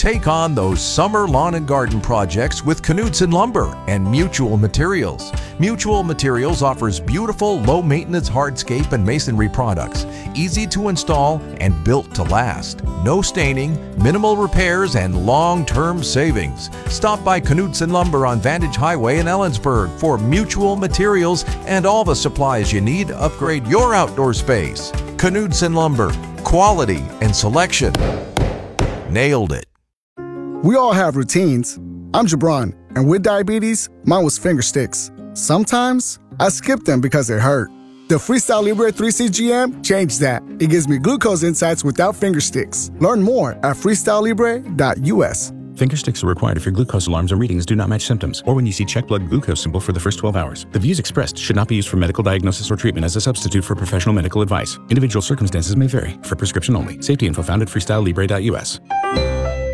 Take on those summer lawn and garden projects with Knudsen Lumber and Mutual Materials. Mutual Materials offers beautiful, low-maintenance hardscape and masonry products, easy to install and built to last. No staining, minimal repairs, and long-term savings. Stop by Knudsen Lumber on Vantage Highway in Ellensburg for Mutual Materials and all the supplies you need to upgrade your outdoor space. Knudsen Lumber, quality and selection. Nailed it. We all have routines. I'm Jabron, and with diabetes, mine was finger sticks. Sometimes I skip them because it hurt. The Freestyle Libre 3CGM changed that. It gives me glucose insights without finger sticks. Learn more at freestylelibre.us. Finger sticks are required if your glucose alarms or readings do not match symptoms, or when you see check blood glucose symbol for the first 12 hours. The views expressed should not be used for medical diagnosis or treatment as a substitute for professional medical advice. Individual circumstances may vary. For prescription only. Safety info found at freestylelibre.us.